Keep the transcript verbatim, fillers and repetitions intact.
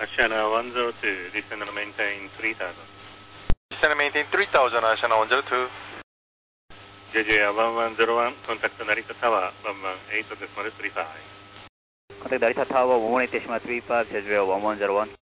Ashana one zero two, descend and maintain three thousand. Descend and maintain three thousand, Ashana one zero two. J J one one zero one, contact Narita Tower one one eight decimal three five. Contact Narita Tower one one eight decimal three five, J J one one zero one.